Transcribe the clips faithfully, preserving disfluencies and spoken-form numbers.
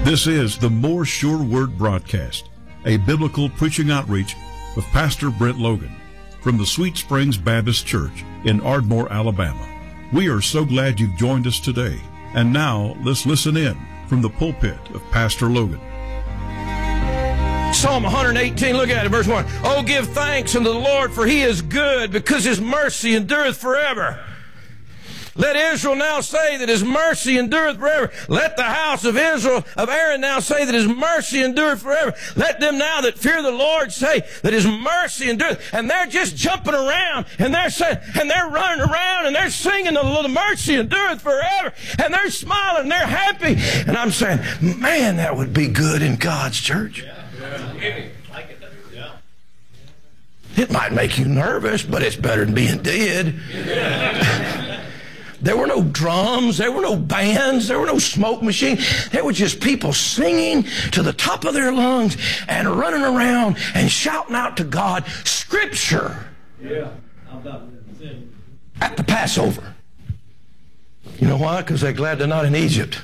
This is the More Sure Word broadcast, a biblical preaching outreach with Pastor Brent Logan from the Sweet Springs Baptist Church in Ardmore, Alabama. We are so glad you've joined us today. And now let's listen in from the pulpit of Pastor Logan. Psalm one eighteen, look at it, verse one. Oh, give thanks unto the Lord, for he is good, because his mercy endureth forever. Let Israel now say that his mercy endureth forever. Let the house of Israel, of Aaron now say that his mercy endureth forever. Let them now that fear the Lord say that his mercy endureth. And they're just jumping around, and they're saying, and they're running around, and they're singing the, the mercy endureth forever. And they're smiling, and they're happy. And I'm saying, man, that would be good in God's church. Yeah. Yeah. Like it. Yeah. It might make you nervous, but it's better than being dead. Yeah. There were no drums, there were no bands, there were no smoke machines. There were just people singing to the top of their lungs and running around and shouting out to God Scripture. Yeah. How about that? At the Passover. You know why? Because they're glad they're not in Egypt.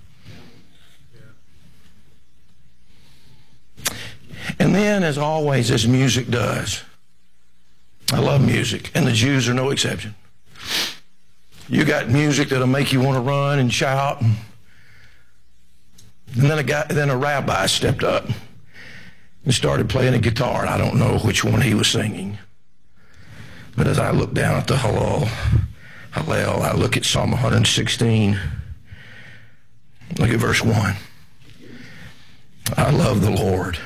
And then, as always, as music does, I love music, and the Jews are no exception. You got music that'll make you want to run and shout. And then a guy, then a rabbi stepped up and started playing a guitar. And I don't know which one he was singing. But as I look down at the Hallel, Hallel, I look at Psalm one sixteen. Look at verse one. I love the Lord,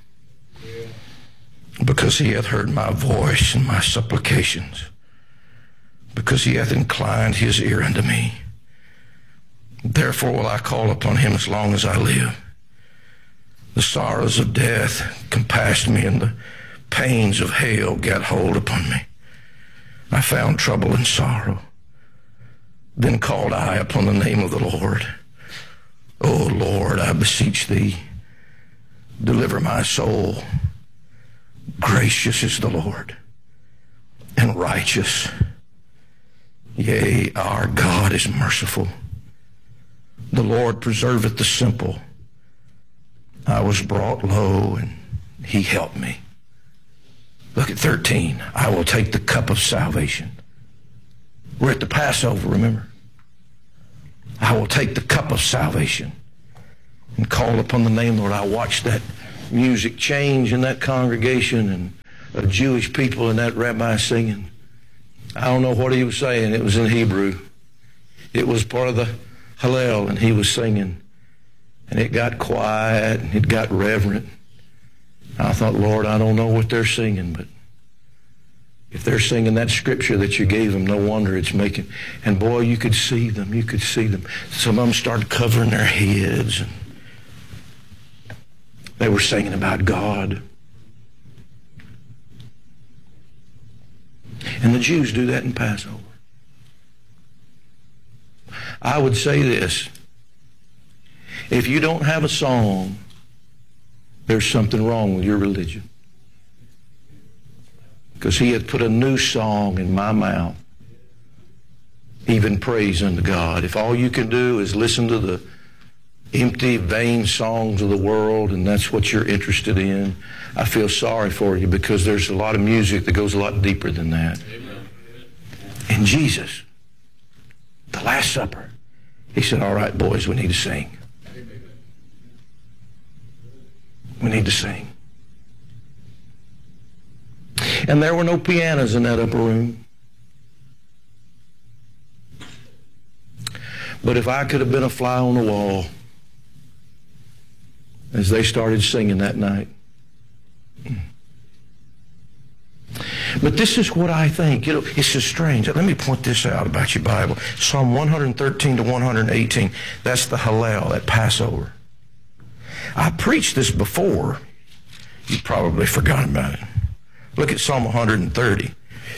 because he hath heard my voice and my supplications, because he hath inclined his ear unto me. Therefore will I call upon him as long as I live. The sorrows of death compassed me, and the pains of hell got hold upon me. I found trouble and sorrow. Then called I upon the name of the Lord. O Lord, I beseech thee, deliver my soul. Gracious is the Lord, and righteous. Yea, our God is merciful. The Lord preserveth the simple. I was brought low, and he helped me. Look at thirteen. I will take the cup of salvation. We're at the Passover, remember? I will take the cup of salvation and call upon the name of the Lord. I watched that music change in that congregation, and of Jewish people and that rabbi singing. I don't know what he was saying. It was in Hebrew. It was part of the Hallel, and he was singing. And it got quiet, and it got reverent. I thought, Lord, I don't know what they're singing, but if they're singing that scripture that you gave them, no wonder it's making. And boy, you could see them. You could see them. Some of them started covering their heads, and they were singing about God. And the Jews do that in Passover. I would say this. If you don't have a song, there's something wrong with your religion. Because he hath put a new song in my mouth, even praise unto God. If all you can do is listen to the empty, vain songs of the world, and that's what you're interested in, I feel sorry for you, because there's a lot of music that goes a lot deeper than that. Amen. And Jesus, the Last Supper, he said, all right, boys, we need to sing. Amen. We need to sing. And there were no pianos in that upper room. But if I could have been a fly on the wall as they started singing that night. But this is what I think. You know, it's just strange. Let me point this out about your Bible. Psalm one thirteen to one eighteen. That's the Hallel, that Passover. I preached this before. You probably forgot about it. Look at Psalm one thirty.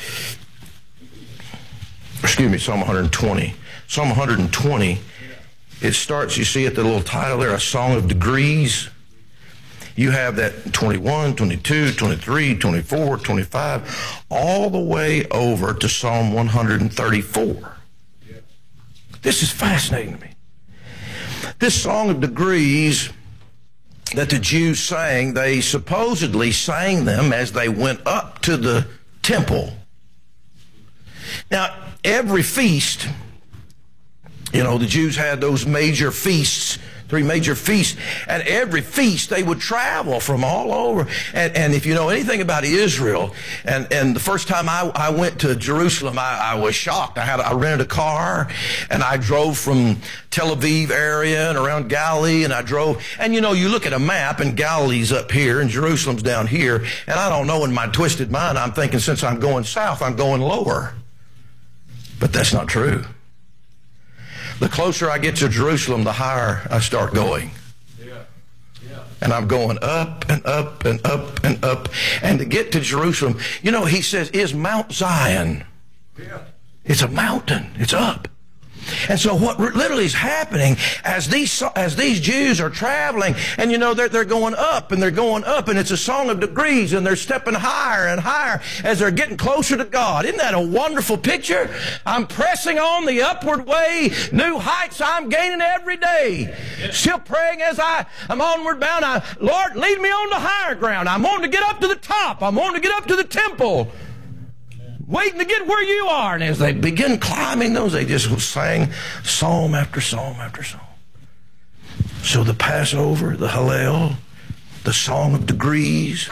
Excuse me, Psalm one twenty. Psalm one twenty, it starts, you see at the little title there, a song of degrees. You have that twenty-one, twenty-two, twenty-three, twenty-four, twenty-five, all the way over to Psalm one thirty-four. This is fascinating to me. This Song of Degrees that the Jews sang, they supposedly sang them as they went up to the temple. Now, every feast, you know, the Jews had those major feasts, three major feasts, and every feast they would travel from all over. And, and if you know anything about Israel, and, and the first time I, I went to Jerusalem, I, I was shocked. I had I rented a car, and I drove from Tel Aviv area and around Galilee, and I drove, and you know, you look at a map, and Galilee's up here, and Jerusalem's down here, and I don't know, in my twisted mind, I'm thinking since I'm going south, I'm going lower. But that's not true. The closer I get to Jerusalem, the higher I start going. Yeah. Yeah. And I'm going up and up and up and up. And to get to Jerusalem, you know, he says, is Mount Zion. Yeah. It's a mountain. It's up. And so what literally is happening as these as these Jews are traveling, and you know, they're, they're going up and they're going up, and it's a song of degrees, and they're stepping higher and higher as they're getting closer to God. Isn't that a wonderful picture? I'm pressing on the upward way, new heights I'm gaining every day. Still praying as I am onward bound. I, Lord, lead me on to higher ground. I'm on to get up to the top. I'm on to get up to the temple. Waiting to get where you are. And as they begin climbing those, they just sang psalm after psalm after psalm. So the Passover, the Hallel, the Song of Degrees.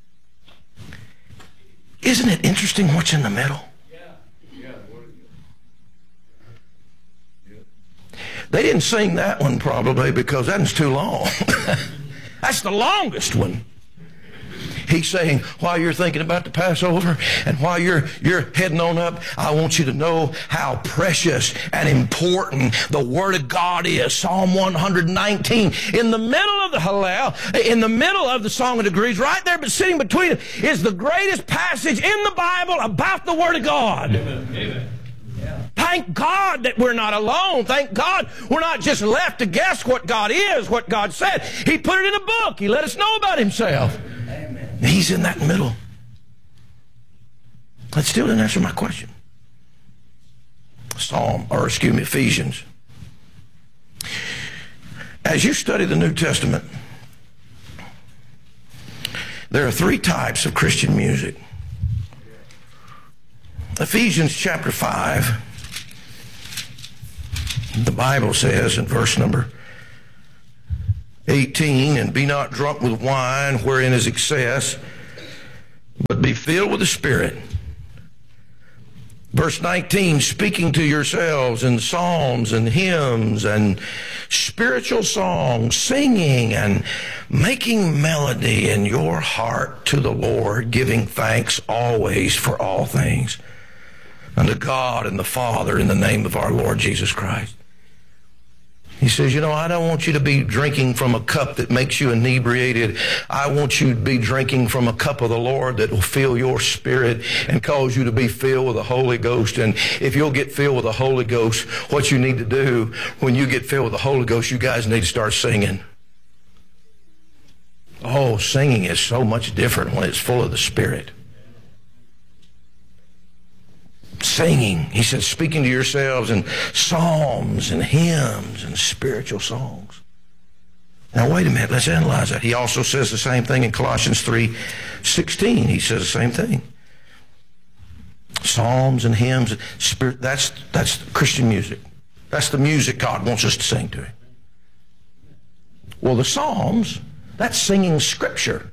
Isn't it interesting what's in the middle? They didn't sing that one probably because that one's too long. That's the longest one. He's saying, while you're thinking about the Passover and while you're, you're heading on up, I want you to know how precious and important the Word of God is. Psalm one nineteen. In the middle of the Hallel, in the middle of the Song of Degrees, right there, but sitting between them, is the greatest passage in the Bible about the Word of God. Amen. Amen. Yeah. Thank God that we're not alone. Thank God we're not just left to guess what God is, what God said. He put it in a book. He let us know about Himself. Amen. He's in that middle. That still didn't answer my question. Psalm, or excuse me, Ephesians. As you study the New Testament, there are three types of Christian music. Ephesians chapter five, the Bible says in verse number eighteen, and be not drunk with wine wherein is excess, but be filled with the Spirit. Verse nineteen, speaking to yourselves in psalms and hymns and spiritual songs, singing and making melody in your heart to the Lord, giving thanks always for all things unto God and the Father in the name of our Lord Jesus Christ. He says, you know, I don't want you to be drinking from a cup that makes you inebriated. I want you to be drinking from a cup of the Lord that will fill your spirit and cause you to be filled with the Holy Ghost. And if you'll get filled with the Holy Ghost, what you need to do when you get filled with the Holy Ghost, you guys need to start singing. Oh, singing is so much different when it's full of the Spirit. Singing, he said, speaking to yourselves in psalms and hymns and spiritual songs. Now, wait a minute, let's analyze that. He also says the same thing in Colossians three sixteen. He says the same thing. Psalms and hymns, spirit, that's, that's Christian music. That's the music God wants us to sing to Him. Well, the Psalms, that's singing Scripture.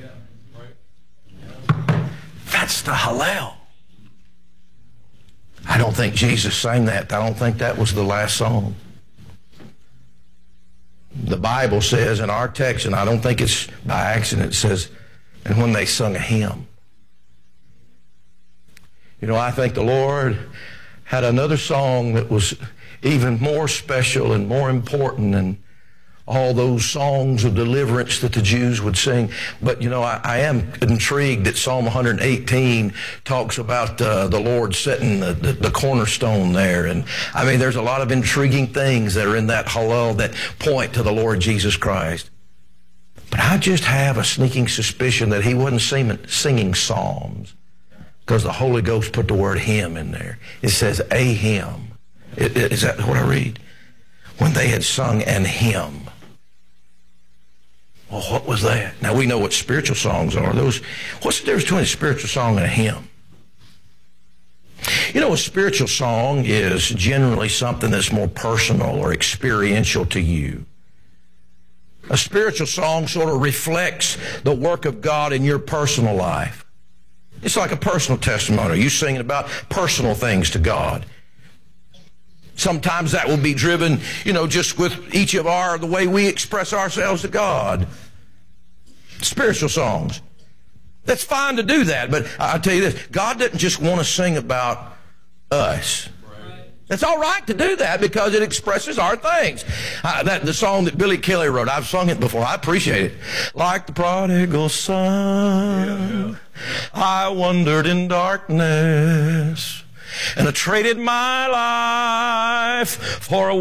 That's the Hallel. I don't think Jesus sang that. I don't think that was the last song. The Bible says in our text, and I don't think it's by accident, it says, and when they sung a hymn. You know, I think the Lord had another song that was even more special and more important than all those songs of deliverance that the Jews would sing. But, you know, I, I am intrigued that Psalm one eighteen talks about uh, the Lord setting the, the, the cornerstone there. And, I mean, there's a lot of intriguing things that are in that Hallel that point to the Lord Jesus Christ. But I just have a sneaking suspicion that He wasn't singing, singing psalms because the Holy Ghost put the word hymn in there. It says a hymn. It, it, is that what I read? when they had sung an hymn. Well, what was that? Now, we know what spiritual songs are. Those. What's the difference between a spiritual song and a hymn? You know, a spiritual song is generally something that's more personal or experiential to you. A spiritual song sort of reflects the work of God in your personal life. It's like a personal testimony. You singing about personal things to God. Sometimes that will be driven, you know, just with each of our, the way we express ourselves to God. Spiritual songs. That's fine to do that, but I'll tell you this, God doesn't just want to sing about us. It's all right to do that because it expresses our things. Uh, that the song that Billy Kelly wrote, I've sung it before. I appreciate it. Like the prodigal son, yeah, yeah. I wandered in darkness and I traded my life for a